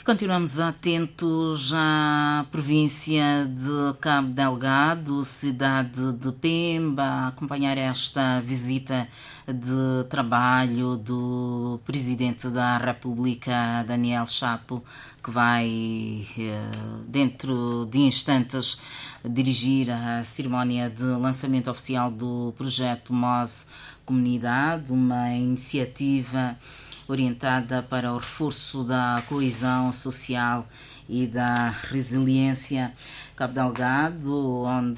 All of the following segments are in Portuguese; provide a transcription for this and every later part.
Continuamos atentos à província de Cabo Delgado, cidade de Pemba, a acompanhar esta visita de trabalho do Presidente da República, Daniel Chapo, que vai, dentro de instantes, dirigir a cerimónia de lançamento oficial do projeto MOS Comunidade, uma iniciativa orientada para o reforço da coesão social e da resiliência. Cabo Delgado, onde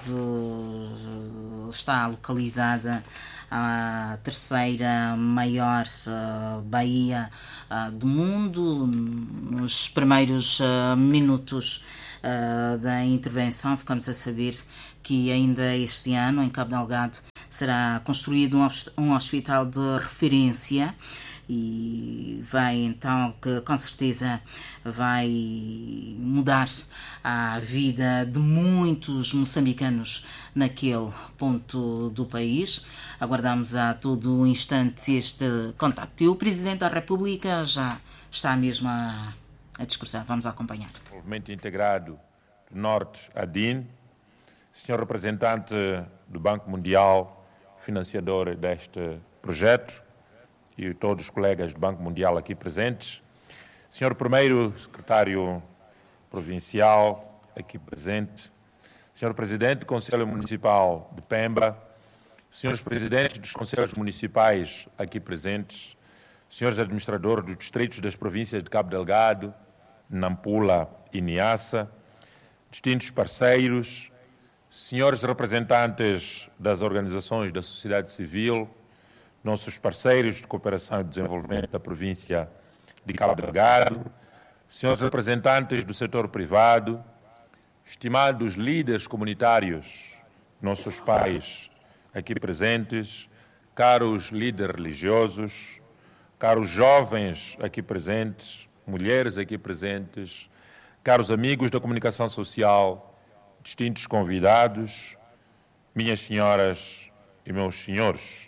está localizada a terceira maior baía do mundo. Nos primeiros minutos da intervenção ficamos a saber que ainda este ano em Cabo Delgado será construído um hospital de referência e vai então, que com certeza vai mudar a vida de muitos moçambicanos naquele ponto do país. Aguardamos a todo instante este contacto. E o Presidente da República já está mesmo a discursar. Vamos acompanhar. Movimento Integrado do Norte, ADIN, senhor representante do Banco Mundial, financiador deste projeto, e todos os colegas do Banco Mundial aqui presentes, senhor primeiro secretário provincial aqui presente, senhor presidente do Conselho Municipal de Pemba, senhores presidentes dos conselhos municipais aqui presentes, senhores administradores dos distritos das províncias de Cabo Delgado, Nampula e Niassa, distintos parceiros, senhores representantes das organizações da sociedade civil, nossos parceiros de cooperação e desenvolvimento da província de Cabo Delgado, senhores representantes do setor privado, estimados líderes comunitários, nossos pais aqui presentes, caros líderes religiosos, caros jovens aqui presentes, mulheres aqui presentes, caros amigos da comunicação social, distintos convidados, minhas senhoras e meus senhores.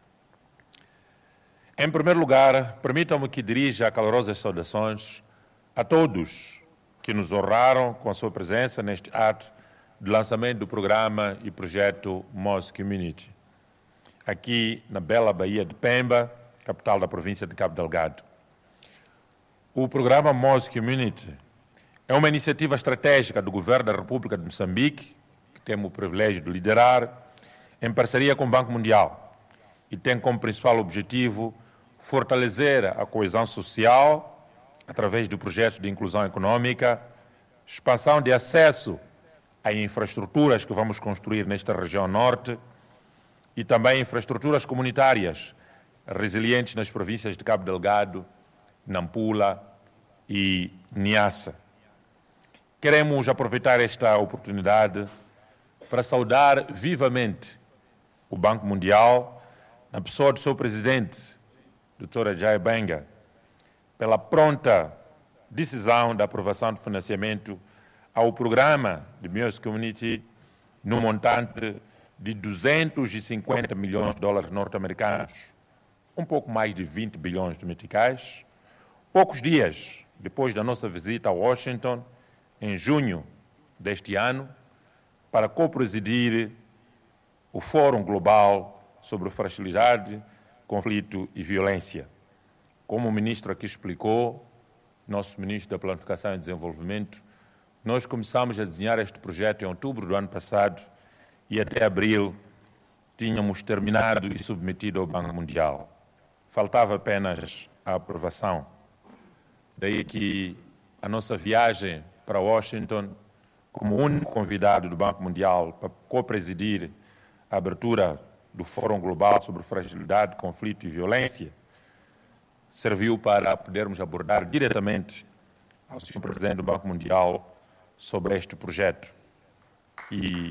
Em primeiro lugar, permitam-me que dirija calorosas saudações a todos que nos honraram com a sua presença neste ato de lançamento do programa e projeto MOS Community, aqui na bela Baía de Pemba, capital da província de Cabo Delgado. O programa MOS Community é uma iniciativa estratégica do Governo da República de Moçambique, que temos o privilégio de liderar, em parceria com o Banco Mundial, e tem como principal objetivo fortalecer a coesão social através de projetos de inclusão econômica, expansão de acesso a infraestruturas que vamos construir nesta região norte e também infraestruturas comunitárias resilientes nas províncias de Cabo Delgado, Nampula e Niassa. Queremos aproveitar esta oportunidade para saudar vivamente o Banco Mundial, na pessoa do seu presidente, Dr. Jai Benga, pela pronta decisão da aprovação de financiamento ao programa de MOS Community no montante de 250 milhões de dólares norte-americanos, um pouco mais de 20 bilhões de meticais, poucos dias depois da nossa visita a Washington, em junho deste ano, para co-presidir o Fórum Global sobre Fragilidade, Conflito e Violência. Como o ministro aqui explicou, nosso ministro da Planificação e Desenvolvimento, nós começamos a desenhar este projeto em outubro do ano passado e até abril tínhamos terminado e submetido ao Banco Mundial. Faltava apenas a aprovação. Daí que a nossa viagem para Washington, como único convidado do Banco Mundial para co-presidir a abertura do Fórum Global sobre Fragilidade, Conflito e Violência, serviu para podermos abordar diretamente ao Sr. Presidente do Banco Mundial sobre este projeto. E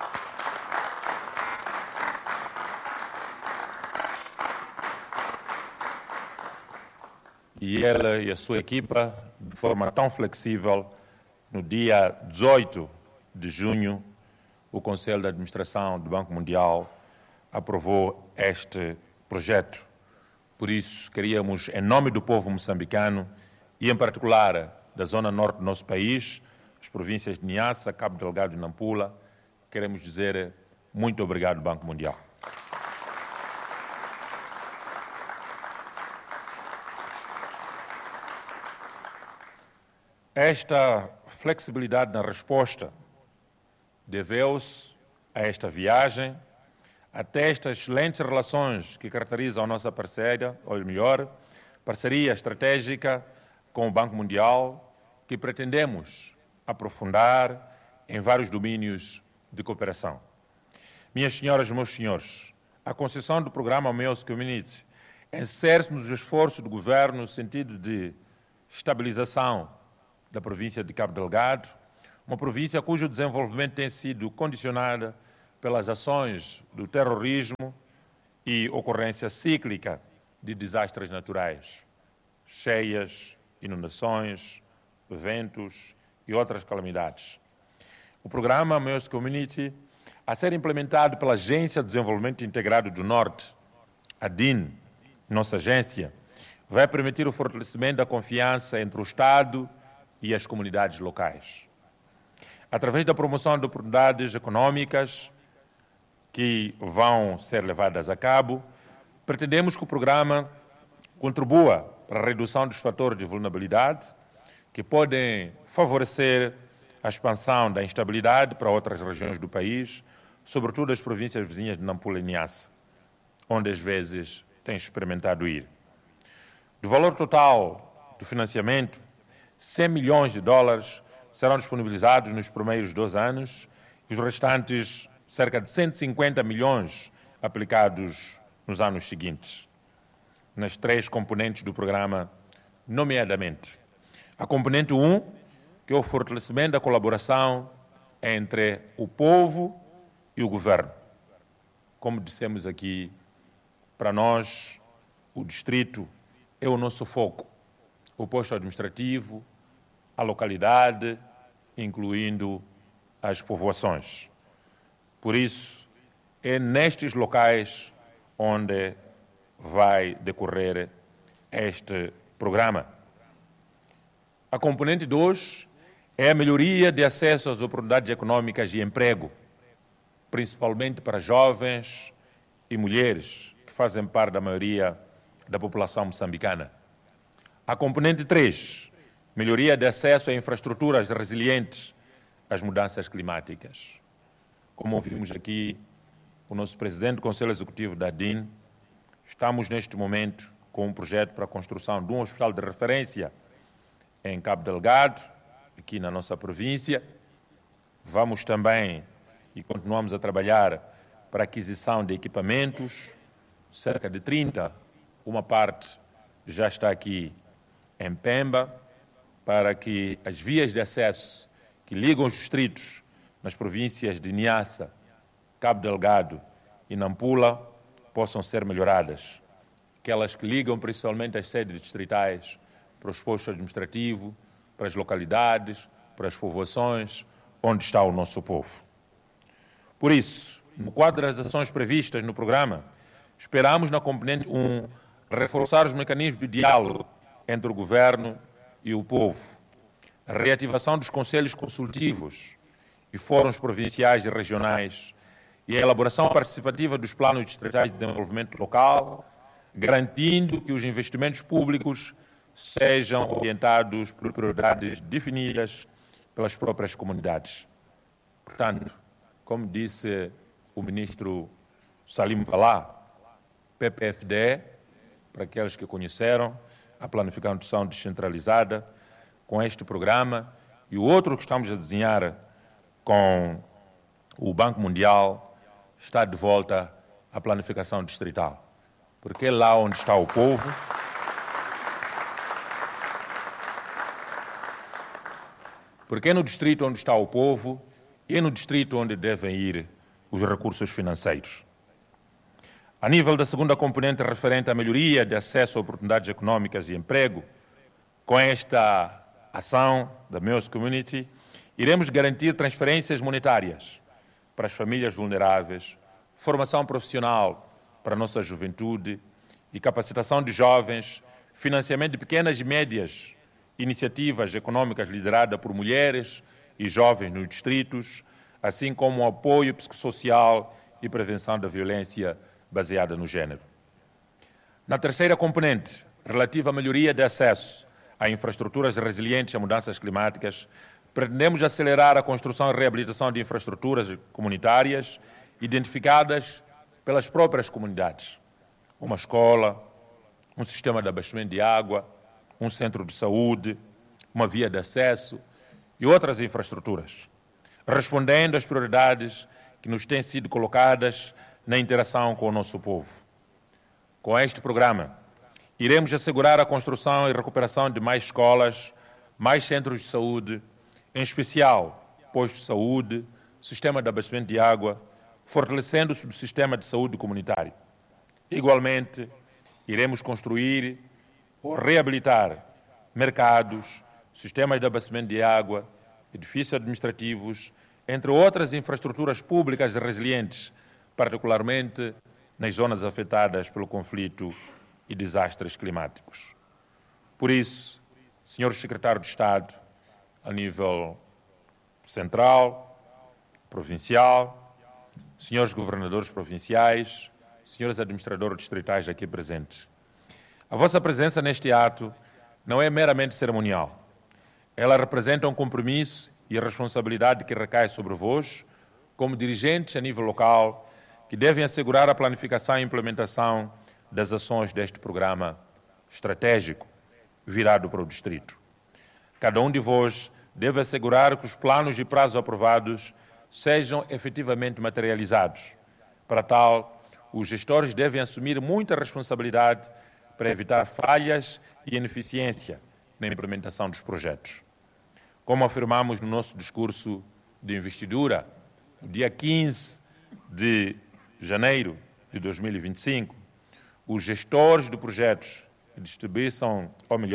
ele e a sua equipa, de forma tão flexível, no dia 18 de junho, o Conselho de Administração do Banco Mundial aprovou este projeto. Por isso, queríamos, em nome do povo moçambicano e, em particular, da zona norte do nosso país, as províncias de Niassa, Cabo Delgado e Nampula, queremos dizer muito obrigado, Banco Mundial. Esta flexibilidade na resposta deveu-se a esta viagem, até estas excelentes relações que caracterizam a nossa parceria, ou melhor, parceria estratégica com o Banco Mundial, que pretendemos aprofundar em vários domínios de cooperação. Minhas senhoras e meus senhores, a concessão do programa Meus Community insere-se nos esforços do governo no sentido de estabilização da província de Cabo Delgado, uma província cujo desenvolvimento tem sido condicionado pelas ações do terrorismo e ocorrência cíclica de desastres naturais, cheias, inundações, ventos e outras calamidades. O programa Meus Community, a ser implementado pela Agência de Desenvolvimento Integrado do Norte, a DIN, nossa agência, vai permitir o fortalecimento da confiança entre o Estado e as comunidades locais. Através da promoção de oportunidades econômicas que vão ser levadas a cabo, pretendemos que o programa contribua para a redução dos fatores de vulnerabilidade que podem favorecer a expansão da instabilidade para outras regiões do país, sobretudo as províncias vizinhas de Nampula e Niassa, onde às vezes tem experimentado ir. Do valor total do financiamento, 100 milhões de dólares serão disponibilizados nos primeiros 2 anos e os restantes, cerca de 150 milhões, aplicados nos anos seguintes, nas 3 componentes do programa, nomeadamente a componente 1, que é o fortalecimento da colaboração entre o povo e o governo. Como dissemos aqui, para nós, o distrito é o nosso foco, o posto administrativo, a localidade, incluindo as povoações. Por isso, é nestes locais onde vai decorrer este programa. A componente 2 é a melhoria de acesso às oportunidades econômicas e emprego, principalmente para jovens e mulheres, que fazem parte da maioria da população moçambicana. A componente 3, melhoria de acesso a infraestruturas resilientes às mudanças climáticas. Como ouvimos aqui, o nosso presidente do Conselho Executivo da DIN, estamos neste momento com um projeto para a construção de um hospital de referência em Cabo Delgado, aqui na nossa província. Vamos também e continuamos a trabalhar para a aquisição de equipamentos, cerca de 30, uma parte já está aqui em Pemba, para que as vias de acesso que ligam os distritos nas províncias de Niassa, Cabo Delgado e Nampula possam ser melhoradas. Aquelas que ligam principalmente as sedes distritais para os postos administrativos, para as localidades, para as povoações, onde está o nosso povo. Por isso, no quadro das ações previstas no programa, esperamos na componente 1 reforçar os mecanismos de diálogo entre o governo e o povo, a reativação dos conselhos consultivos e fóruns provinciais e regionais e a elaboração participativa dos planos distritais de desenvolvimento local, garantindo que os investimentos públicos sejam orientados por prioridades definidas pelas próprias comunidades. Portanto, como disse o ministro Salim Valá, PPFD, para aqueles que conheceram, a planificação descentralizada, com este programa e o outro que estamos a desenhar com o Banco Mundial, está de volta à planificação distrital. Porque é lá onde está o povo, porque é no distrito onde está o povo e é no distrito onde devem ir os recursos financeiros. A nível da segunda componente referente à melhoria de acesso a oportunidades econômicas e emprego, com esta ação da Meus Community, iremos garantir transferências monetárias para as famílias vulneráveis, formação profissional para a nossa juventude e capacitação de jovens, financiamento de pequenas e médias iniciativas econômicas lideradas por mulheres e jovens nos distritos, assim como o apoio psicossocial e prevenção da violência baseada no género. Na terceira componente, relativa à melhoria de acesso a infraestruturas resilientes a mudanças climáticas, pretendemos acelerar a construção e reabilitação de infraestruturas comunitárias identificadas pelas próprias comunidades. Uma escola, um sistema de abastecimento de água, um centro de saúde, uma via de acesso e outras infraestruturas, respondendo às prioridades que nos têm sido colocadas na interação com o nosso povo. Com este programa, iremos assegurar a construção e recuperação de mais escolas, mais centros de saúde, em especial postos de saúde, sistema de abastecimento de água, fortalecendo o subsistema de saúde comunitário. Igualmente, iremos construir ou reabilitar mercados, sistemas de abastecimento de água, edifícios administrativos, entre outras infraestruturas públicas resilientes, particularmente nas zonas afetadas pelo conflito e desastres climáticos. Por isso, senhores secretários de Estado, a nível central, provincial, senhores governadores provinciais, senhores administradores distritais aqui presentes, a vossa presença neste ato não é meramente cerimonial. Ela representa um compromisso e a responsabilidade que recai sobre vós, como dirigentes a nível local, que devem assegurar a planificação e implementação das ações deste programa estratégico virado para o distrito. Cada um de vós deve assegurar que os planos e prazos aprovados sejam efetivamente materializados. Para tal, os gestores devem assumir muita responsabilidade para evitar falhas e ineficiência na implementação dos projetos. Como afirmamos no nosso discurso de investidura, no dia 15 de janeiro de 2025, os gestores de projetos desperdiçam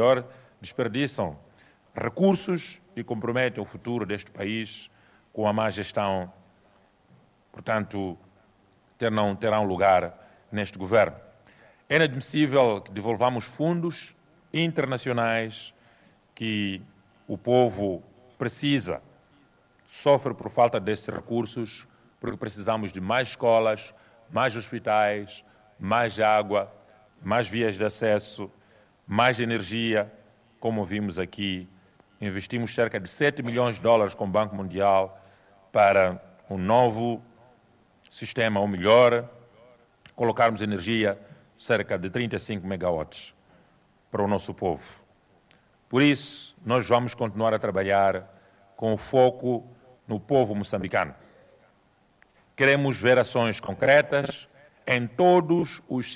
recursos e comprometem o futuro deste país com a má gestão, portanto, não terão lugar neste governo. É inadmissível que devolvamos fundos internacionais que o povo precisa, sofre por falta desses recursos, porque precisamos de mais escolas, mais hospitais, mais água, mais vias de acesso, mais energia. Como vimos aqui, investimos cerca de 7 milhões de dólares com o Banco Mundial para um novo sistema, ou melhor, colocarmos energia cerca de 35 megawatts para o nosso povo. Por isso, nós vamos continuar a trabalhar com o foco no povo moçambicano. Queremos ver ações concretas em todos os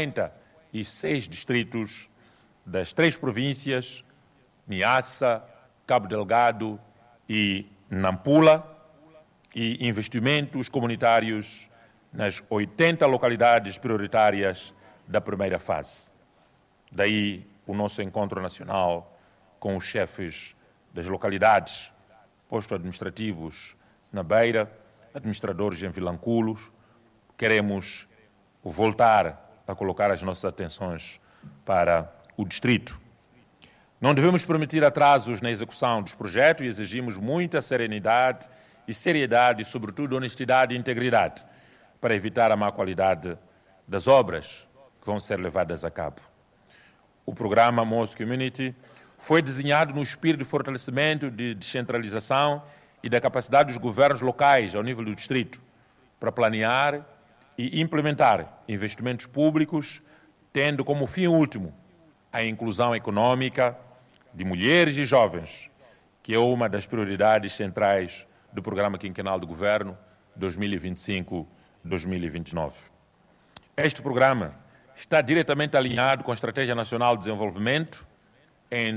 56 distritos das 3 províncias, Niassa, Cabo Delgado e Nampula, e investimentos comunitários nas 80 localidades prioritárias da primeira fase. Daí o nosso encontro nacional com os chefes das localidades, postos administrativos na Beira, administradores em Vilanculos. Queremos voltar a colocar as nossas atenções para o distrito. Não devemos permitir atrasos na execução dos projetos e exigimos muita serenidade e seriedade e, sobretudo, honestidade e integridade para evitar a má qualidade das obras que vão ser levadas a cabo. O programa Moço Community foi desenhado no espírito de fortalecimento, de descentralização e da capacidade dos governos locais ao nível do distrito para planear e implementar investimentos públicos, tendo como fim último a inclusão econômica de mulheres e jovens, que é uma das prioridades centrais do Programa Quinquenal do Governo 2025-2029. Este programa está diretamente alinhado com a Estratégia Nacional de Desenvolvimento em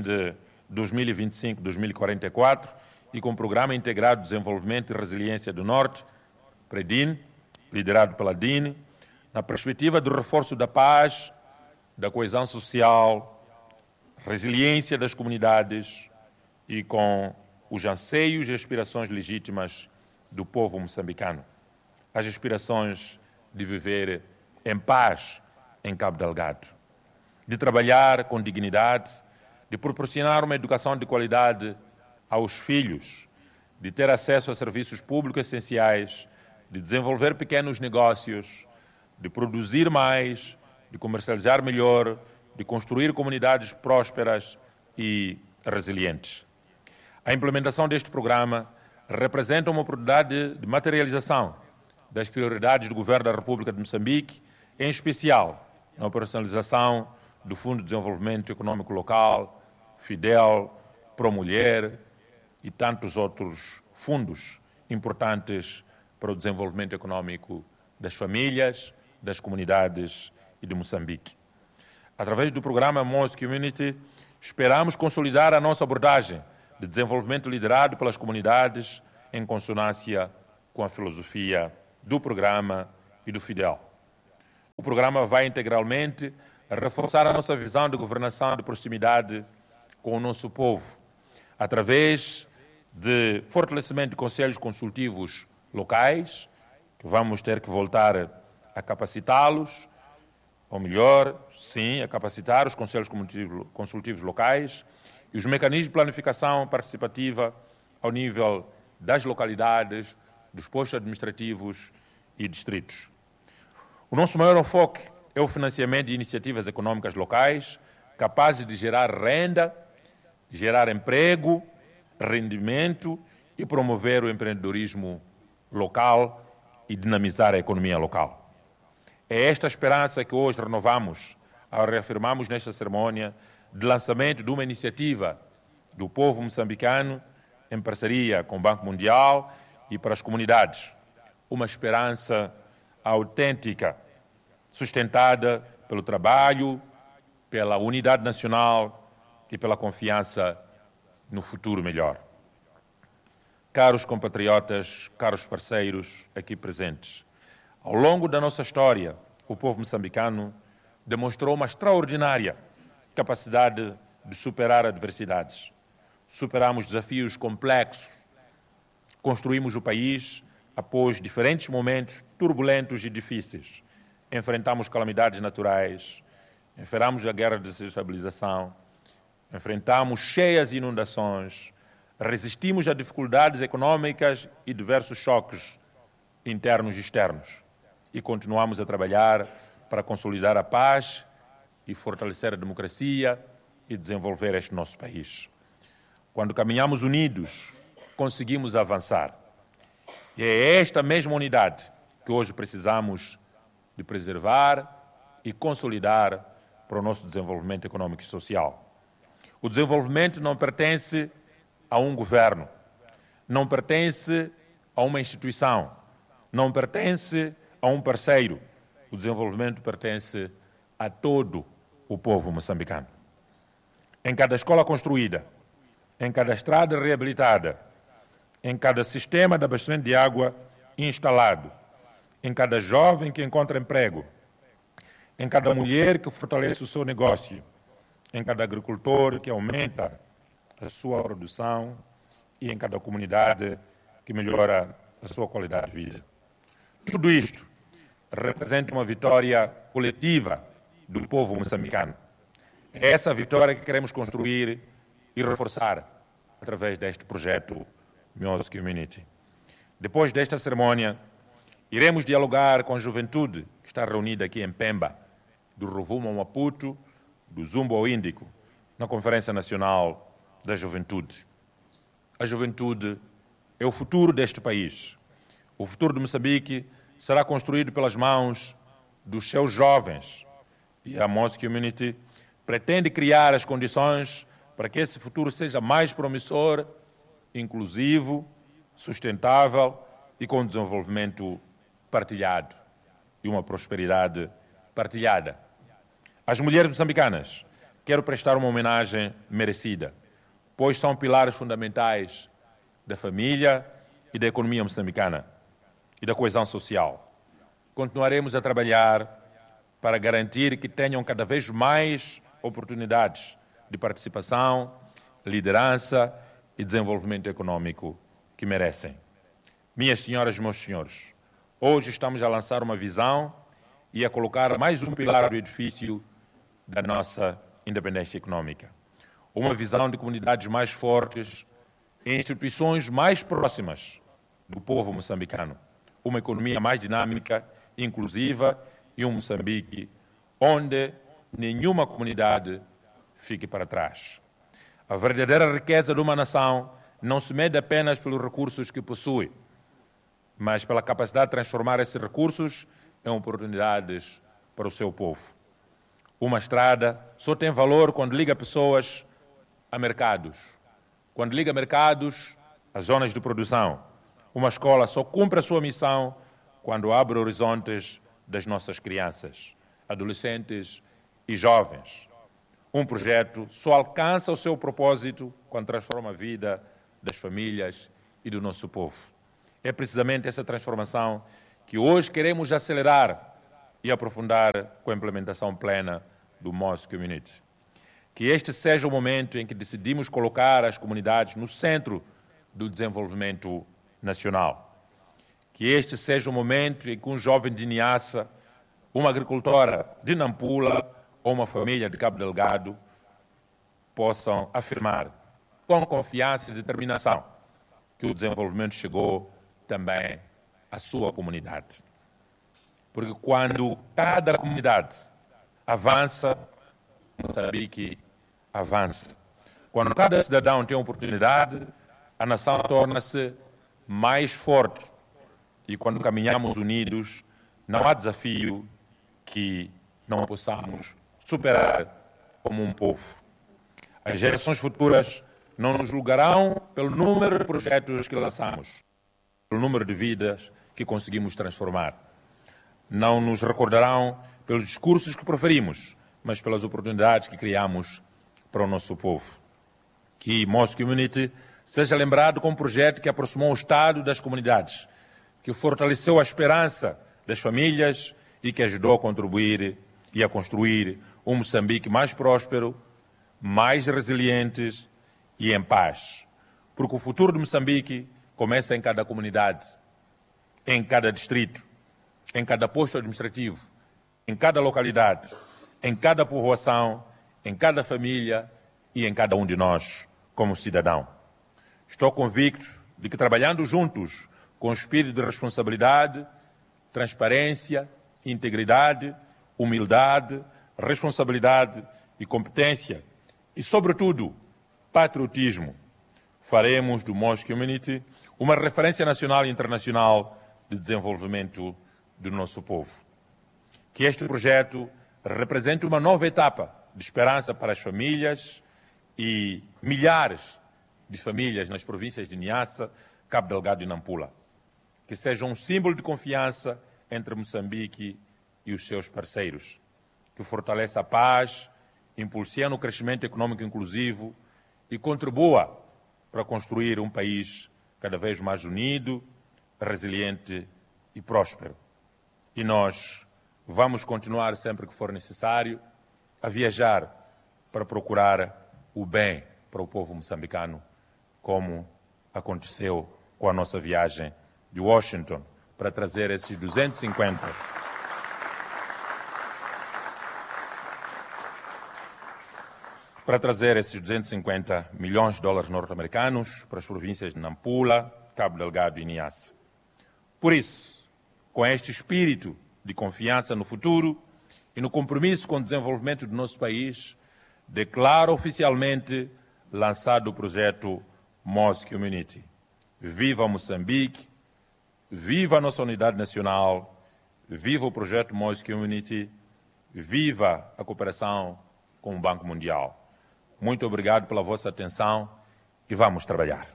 2025-2044 e com o Programa Integrado de Desenvolvimento e Resiliência do Norte, PREDIN, liderado pela DIN, na perspectiva do reforço da paz, da coesão social, resiliência das comunidades e com os anseios e aspirações legítimas do povo moçambicano. As aspirações de viver em paz em Cabo Delgado, de trabalhar com dignidade, de proporcionar uma educação de qualidade aos filhos, de ter acesso a serviços públicos essenciais, de desenvolver pequenos negócios, de produzir mais, de comercializar melhor, de construir comunidades prósperas e resilientes. A implementação deste programa representa uma oportunidade de materialização das prioridades do Governo da República de Moçambique, em especial na operacionalização do Fundo de Desenvolvimento Econômico Local, FIDEL, ProMulher e tantos outros fundos importantes para o desenvolvimento econômico das famílias, das comunidades e de Moçambique. Através do programa Moz Community, esperamos consolidar a nossa abordagem de desenvolvimento liderado pelas comunidades em consonância com a filosofia do programa e do FIDEL. O programa vai integralmente reforçar a nossa visão de governação de proximidade com o nosso povo, através de fortalecimento de conselhos consultivos locais, que vamos ter que voltar a capacitá-los, ou melhor, sim, a capacitar os conselhos consultivos locais e os mecanismos de planificação participativa ao nível das localidades, dos postos administrativos e distritos. O nosso maior enfoque é o financiamento de iniciativas econômicas locais capazes de gerar renda, gerar emprego, rendimento e promover o empreendedorismo local e dinamizar a economia local. É esta esperança que hoje renovamos ao reafirmarmos nesta cerimônia de lançamento de uma iniciativa do povo moçambicano em parceria com o Banco Mundial e para as comunidades. Uma esperança autêntica, sustentada pelo trabalho, pela unidade nacional e pela confiança no futuro melhor. Caros compatriotas, caros parceiros aqui presentes, ao longo da nossa história, o povo moçambicano demonstrou uma extraordinária capacidade de superar adversidades. Superamos desafios complexos, construímos o país após diferentes momentos turbulentos e difíceis. Enfrentamos calamidades naturais, enfrentamos a guerra de desestabilização, enfrentamos cheias inundações, resistimos a dificuldades econômicas e diversos choques internos e externos e continuamos a trabalhar para consolidar a paz e fortalecer a democracia e desenvolver este nosso país. Quando caminhamos unidos, conseguimos avançar. E é esta mesma unidade que hoje precisamos de preservar e consolidar para o nosso desenvolvimento econômico e social. O desenvolvimento não pertence a um governo, não pertence a uma instituição, não pertence a um parceiro. O desenvolvimento pertence a todo o povo moçambicano. Em cada escola construída, em cada estrada reabilitada, em cada sistema de abastecimento de água instalado, em cada jovem que encontra emprego, em cada mulher que fortalece o seu negócio, em cada agricultor que aumenta a sua produção e em cada comunidade que melhora a sua qualidade de vida. Tudo isto representa uma vitória coletiva do povo moçambicano. É essa vitória que queremos construir e reforçar através deste projeto Moz Community. Depois desta cerimônia, iremos dialogar com a juventude que está reunida aqui em Pemba, do Rovuma ao Maputo, do Zumbo ao Índico, na Conferência Nacional da Juventude. A juventude é o futuro deste país. O futuro de Moçambique será construído pelas mãos dos seus jovens. E a Moz Community pretende criar as condições para que esse futuro seja mais promissor, inclusivo, sustentável e com desenvolvimento partilhado e uma prosperidade partilhada. Às mulheres moçambicanas, quero prestar uma homenagem merecida, pois são pilares fundamentais da família e da economia moçambicana e da coesão social. Continuaremos a trabalhar para garantir que tenham cada vez mais oportunidades de participação, liderança e desenvolvimento econômico que merecem. Minhas senhoras e meus senhores, hoje estamos a lançar uma visão e a colocar mais um pilar do edifício da nossa independência econômica. uma visão de comunidades mais fortes e instituições mais próximas do povo moçambicano, uma economia mais dinâmica, inclusiva e um Moçambique onde nenhuma comunidade fique para trás. A verdadeira riqueza de uma nação não se mede apenas pelos recursos que possui, mas pela capacidade de transformar esses recursos em oportunidades para o seu povo. Uma estrada só tem valor quando liga pessoas a mercados, quando liga mercados às zonas de produção. Uma escola só cumpre a sua missão quando abre horizontes das nossas crianças, adolescentes e jovens. Um projeto só alcança o seu propósito quando transforma a vida das famílias e do nosso povo. É precisamente essa transformação que hoje queremos acelerar e aprofundar com a implementação plena do Moz Community. Que este seja o momento em que decidimos colocar as comunidades no centro do desenvolvimento nacional. Que este seja o momento em que um jovem de Niassa, uma agricultora de Nampula ou uma família de Cabo Delgado possam afirmar com confiança e determinação que o desenvolvimento chegou também à sua comunidade. Porque quando cada comunidade avança, Moçambique avança. Quando cada cidadão tem oportunidade, a nação torna-se mais forte. E quando caminhamos unidos, não há desafio que não possamos superar como um povo. As gerações futuras não nos julgarão pelo número de projetos que lançamos, pelo número de vidas que conseguimos transformar. Não nos recordarão pelos discursos que proferimos, mas pelas oportunidades que criamos para o nosso povo. Que Moz Community seja lembrado como um projeto que aproximou o Estado das comunidades, que fortaleceu a esperança das famílias e que ajudou a contribuir e a construir um Moçambique mais próspero, mais resiliente e em paz. Porque o futuro de Moçambique começa em cada comunidade, em cada distrito, em cada posto administrativo, em cada localidade, em cada povoação, em cada família e em cada um de nós como cidadão. Estou convicto de que trabalhando juntos com espírito de responsabilidade, transparência, integridade, humildade, responsabilidade e competência e, sobretudo, patriotismo, faremos do Moz Community uma referência nacional e internacional de desenvolvimento do nosso povo. Que este projeto represente uma nova etapa de esperança para as famílias e milhares de famílias nas províncias de Niassa, Cabo Delgado e Nampula. Que seja um símbolo de confiança entre Moçambique e os seus parceiros. Que fortaleça a paz, impulsione o crescimento econômico inclusivo e contribua para construir um país cada vez mais unido, resiliente e próspero. E nós vamos continuar sempre que for necessário a viajar para procurar o bem para o povo moçambicano, como aconteceu com a nossa viagem de Washington para trazer esses 250 milhões de dólares norte-americanos para as províncias de Nampula, Cabo Delgado e Niassa. Por isso, com este espírito de confiança no futuro e no compromisso com o desenvolvimento do nosso país, declaro oficialmente lançado o projeto Moz Community. Viva Moçambique, viva a nossa unidade nacional, viva o projeto Moz Community, viva a cooperação com o Banco Mundial. Muito obrigado pela vossa atenção e vamos trabalhar.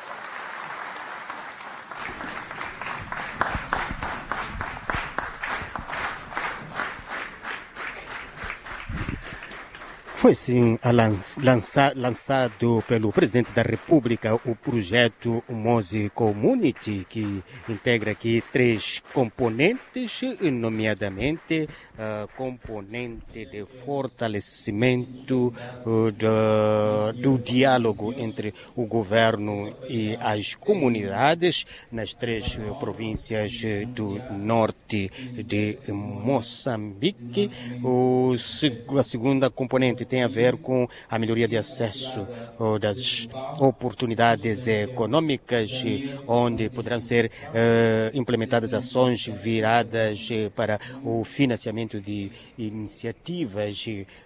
Foi sim lançado pelo Presidente da República o projeto Moz Community, que integra aqui 3 componentes, nomeadamente componente de fortalecimento do diálogo entre o governo e as comunidades nas 3 províncias do norte de Moçambique. A segunda componente tem a ver com a melhoria de acesso das oportunidades econômicas, onde poderão ser implementadas ações viradas para o financiamento de iniciativas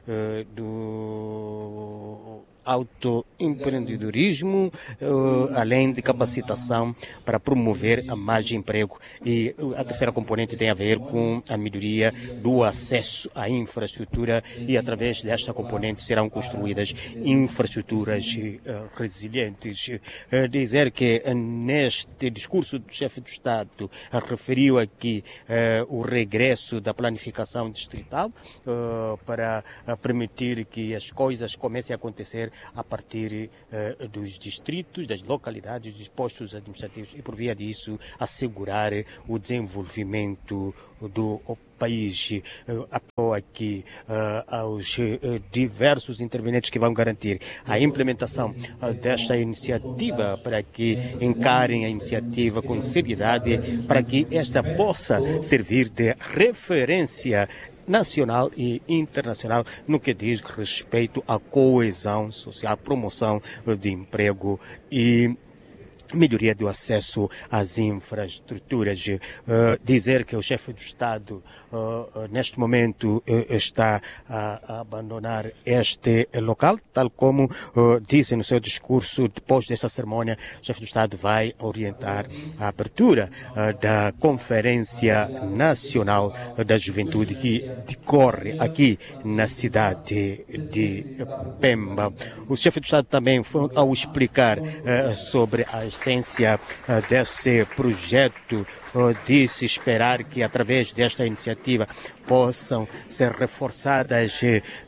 do autoempreendedorismo, além de capacitação para promover a mais emprego. E a terceira componente tem a ver com a melhoria do acesso à infraestrutura, e através desta componente serão construídas infraestruturas resilientes. Dizer que neste discurso do chefe do Estado referiu aqui o regresso da planificação distrital para permitir que as coisas comecem a acontecer a partir dos distritos, das localidades, dos postos administrativos, e por via disso assegurar o desenvolvimento do país. Apelo aqui aos diversos intervenientes que vão garantir a implementação desta iniciativa, para que encarem a iniciativa com seriedade, para que esta possa servir de referência nacional e internacional no que diz respeito à coesão social, promoção de emprego e melhoria do acesso às infraestruturas. Dizer que o chefe do Estado neste momento está a abandonar este local, tal como disse no seu discurso. Depois desta cerimônia, o chefe do Estado vai orientar a abertura da Conferência Nacional da Juventude, que decorre aqui na cidade de Pemba. O chefe do Estado também, ao explicar sobre a essência desse projeto, disse esperar que através desta iniciativa possam ser reforçadas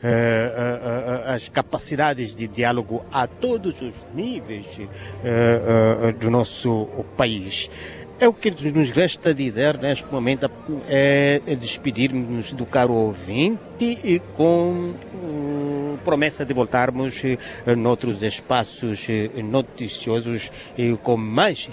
as capacidades de diálogo a todos os níveis do nosso país. É o que nos resta dizer neste momento, é despedirmos do caro ouvinte e com promessa de voltarmos noutros espaços noticiosos e com mais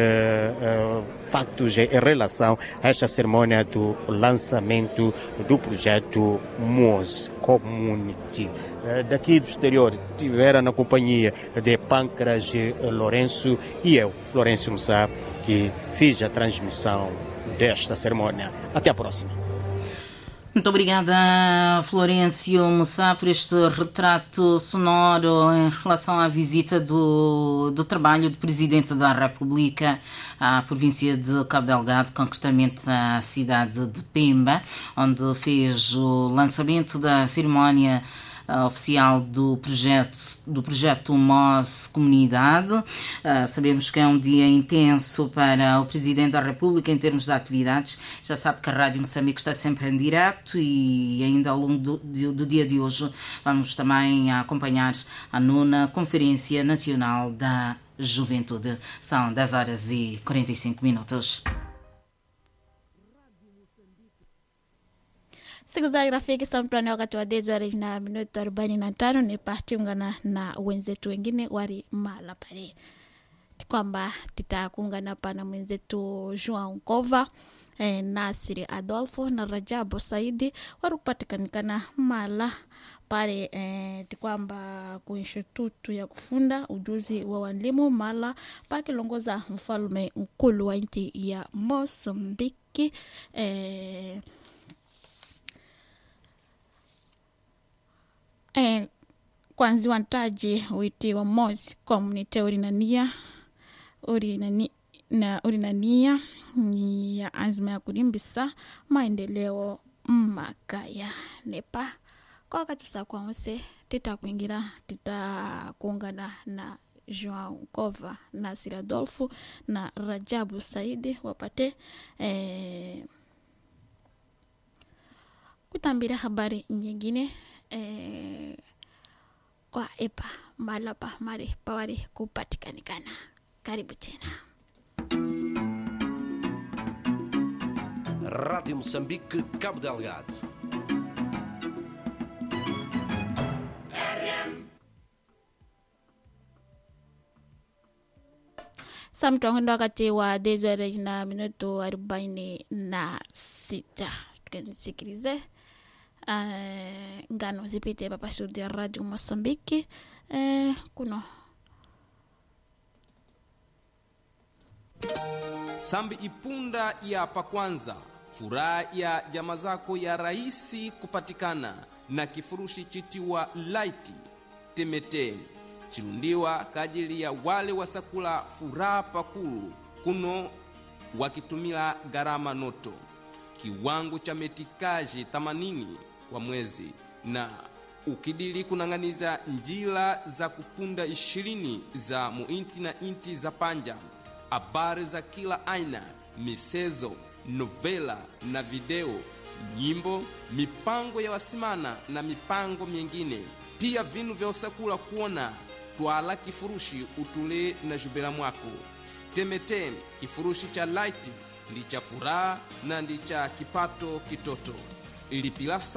factos em relação a esta cerimônia do lançamento do projeto MOS Community. Daqui do exterior estiveram na companhia de Pâncras Lourenço e eu, Florencio Mussá, que fiz a transmissão desta cerimônia. Até a próxima. Muito obrigada, Florencio Mussá, por este retrato sonoro em relação à visita do trabalho do Presidente da República à província de Cabo Delgado, concretamente à cidade de Pemba, onde fez o lançamento da cerimónia oficial do projeto MOS Comunidade. Sabemos que é um dia intenso para o Presidente da República em termos de atividades. Já sabe que a Rádio Moçambique está sempre em direto e ainda ao longo do dia de hoje vamos também acompanhar a 9ª Conferência Nacional da Juventude. São 10h45. Siku za rafiki samplani wakati wa 10:45 ni partiungana na wenzetu wengine wari mala pale, kwamba titakuungana pana mwenzetu João Nkova, Nasiri Adolfo na Rajabu Saidi warupatikanikana mala pale, kwamba ku institutu ya kufunda ujuzi wa walimu mala pakilongoza mfalme mkulu wa nchi ya Mozambiki kwanzi wantaji witi wa MOS Community urinania ya azma ya kulimbisa maendeleo makaya nepa. Kwa wakati sa kwanse titakuungana na João Nkova, Nasir Adolfo na Rajabu Saidi wapate kutambira habari nyingine kwa epa malapa mare pawari kupatikanikana. Karibu tena. Rádio Moçambique, Cabo Delgado. Samtongo wakati wa 10:46 tukanisikilize ngano zipite papa studio ya Radio Mosambiki kuno Sambi ipunda ya pakwanza, furaha ya jama zako ya rahisi kupatikana na kifurushi chitiwa light temeteni chilundiwa kajili ya wale wasakula furaha pakulu kuno wakitumila gharama noto kiwango cha metikaji 80 kwa mwezi na ukidili kunang'aniza njila za kupunda 20 za muinti na inti za panja, habari za kila aina, misezo, novela na video, nyimbo, mipango ya wasimana na mipango mingine. Pia vinu vya usakula kuona twala kifurushi utule na jubela mwako. Temete kifurushi cha light ndi cha furaha na ndi cha kipato kitoto. Ilipila